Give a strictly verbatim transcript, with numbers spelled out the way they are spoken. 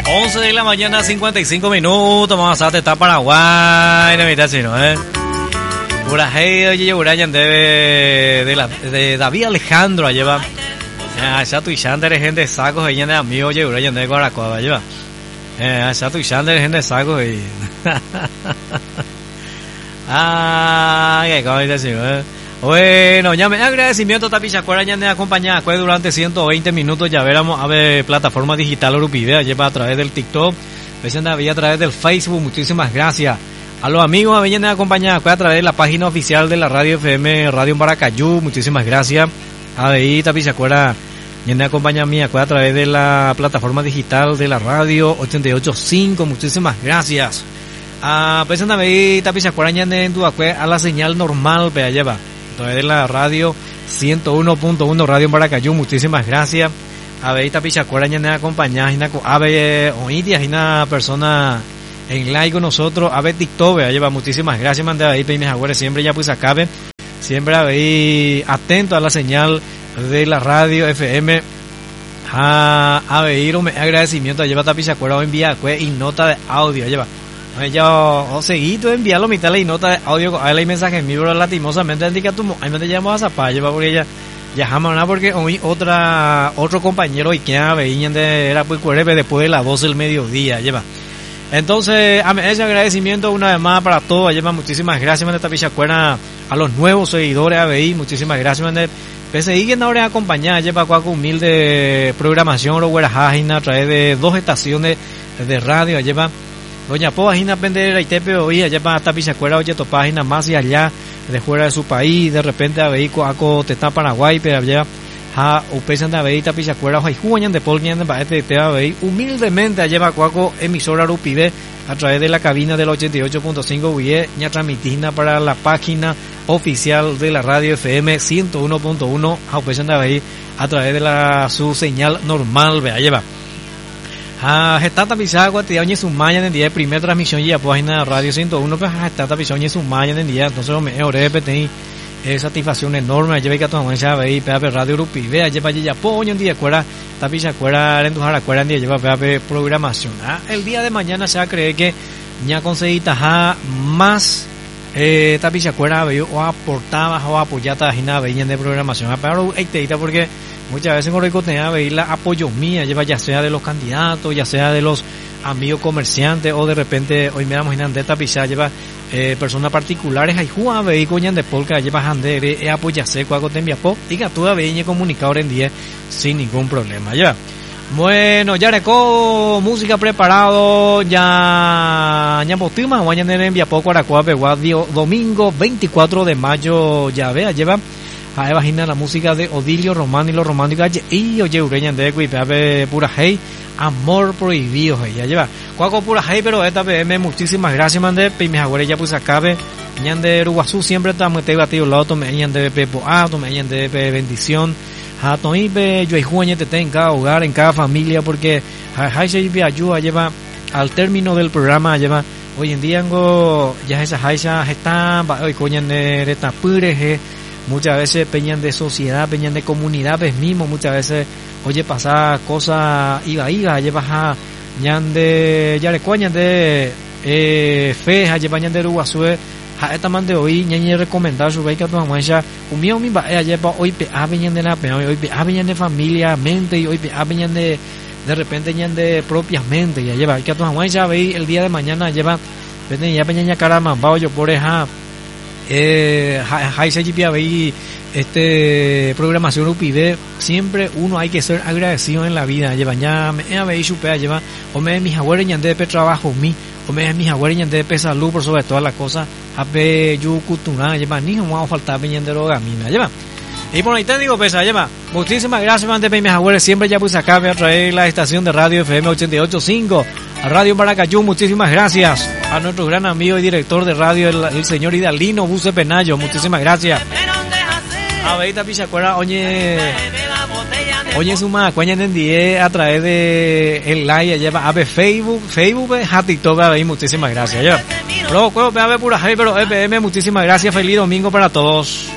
once de la mañana, cincuenta y cinco minutos. Vamos a estar Paraguay. No me sino, ¿eh? Pura hey, oye, Urayan de, de, la, de David Alejandro. Lleva. Ya tu y Shander, gente de sacos. Ella de amigo, oye, Urayan de Guaracoa. Lleva. Ya tu y Shander, gente de sacos. Ay, qué cosa, sino, ¿eh? Bueno, ya me agradecimiento a Pichacuara ya me acompaña durante ciento veinte minutos. Ya veremos a ver plataforma digital Urupidea, lleva a través del TikTok, a través del Facebook. Muchísimas gracias a los amigos a venir a acompañar a través de la página oficial de la radio F M Radio en Baracayú. Muchísimas gracias a ver Pichacuara ya me acompaña a mí a través de la plataforma digital de la radio ochenta y ocho punto cinco. Muchísimas gracias a pues a ver Pichacuara ya en tu a la señal normal pero lleva a través de la radio ciento uno punto uno Radio en Baracayú. Muchísimas gracias a ver Pichacuara ya me acompaña a ver hoy día hay una persona en live con nosotros a ver TikTok lleva. Muchísimas gracias mande ahí Pichacuara siempre ya pues acabe siempre a ver atento a la señal de la radio F M a a ver un agradecimiento lleva a Pichacuara envía y nota de audio lleva. Yo seguido enviarlo mitad y nota de audio a la mensaje en mi bro lastimosamente indica tu ahí me te llamo a Zapá lleva porque ella ya jamás nada porque hoy otra otro compañero y que veían de era pues cuerpe después de las doce del mediodía lleva. Entonces a ese agradecimiento una vez más para todos lleva. Muchísimas gracias de Pichacuara a los nuevos seguidores a ver muchísimas gracias de P S I que ahora acompañar lleva con humilde programación o a través de dos estaciones de radio lleva. Doña Po, página Pendera y Tepe hoy allá para Pichacuara, oye, tu página más y allá de fuera de su país, de repente a vehículo a Teta Paraguay, pero allá a upesan de veita Pichacuara, hoy juegan de Polnian de Baete te va a ver humildemente allá para Cuaco emisora Rupide a través de la cabina del ochenta y ocho punto cinco Uie, ya transmitina para la página oficial de la radio F M ciento uno punto uno a upesan de ver a través de la su señal normal, vea lleva. Ah, está tapizado te dañe su mañana en día de primera transmisión y a página radio ciento uno pues está tapizado en su mañana en día entonces me repetí es satisfacción enorme lleve que todo esa ve P A P Radio Grupi vea lleva ya poño en día cuera tapiza cuera en tu jara cuera en día lleva P A P programación. Ah, el día de mañana se cree que ya conseguí taja más eh tapiza cuera ve o aportaba o apoyata jina veían de programación pero este porque muchas veces con Ricotea veis la apoyo mía, lleva ya sea de los candidatos, ya sea de los amigos comerciantes o de repente hoy me damos en esta pizza lleva eh, personas particulares hay juan veis coñan de polka lleva handere e apoyase cuaco te envía po y que tú veis comunicador en día sin ningún problema ya. Bueno, ya reco música preparado ya ya postima mañana envía poco a domingo veinticuatro de mayo ya vea lleva a imagina la música de Odilio Román y los románticos y oye ureña de Cuipabe pura hey amor prohibido ya lleva cuaco pura hey pero esta P M muchísimas gracias mande pime agora ya pues acabe ñan de Uruguazú siempre estamos te batido lado tome ñan de Pepo A tome ñan de bendición a toipe yo y jueñe te en cada hogar en cada familia porque hay se ayuda lleva al término del programa lleva hoy en día ya esas haisas están hoy coñan de esta pure muchas veces peñan de sociedad, peñan de comunidades mismos, muchas veces oye pasar cosas iba iba llevas a ñan de yarecuañan de eh fe llevan de Uruguazú a esta man de hoy ñan recomendar su beca tu mancha un mío mi va lleva hoy pe a peñan de la pe hoy pe a peñan de familia mente y hoy pe a peñan de de repente ñan de propiamente ya lleva que tu mancha ve el día de mañana lleva vete ya peñan cara mambao yo por esa eh hay se ve este programación U P I D siempre uno hay que ser agradecido en la vida lleva ya me ve supea lleva o me mis abuelos ñan de trabajo mi o me mis abuelos ñan de salud por sobre todas las cosas a pe yu cultura lleva ni no va a faltar peñan de drogamina lleva y por ahí te digo pesa lleva muchísimas gracias man de mis abuelos siempre ya pues acá a traer la estación de radio F M ochenta y ocho punto cinco a Radio Baracayú. Muchísimas gracias a nuestro gran amigo y director de radio el, el señor Idalino Buce Penayo, muchísimas gracias a Beita Pichacuara oye oye suma cuañan en die a través de el live lleva a ver Facebook Facebook a TikTok a ver muchísimas gracias ya pero puedo ver pura hey pero F M muchísimas gracias feliz domingo para todos.